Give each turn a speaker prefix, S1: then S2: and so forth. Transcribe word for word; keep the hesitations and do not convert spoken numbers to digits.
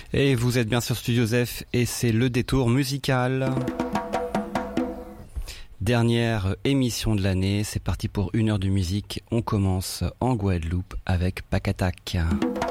S1: Et vous êtes bien sur Studio Zef et c'est le détour musical. Dernière émission de l'année, c'est parti pour une heure de musique. On commence en Guadeloupe avec Pac Attack.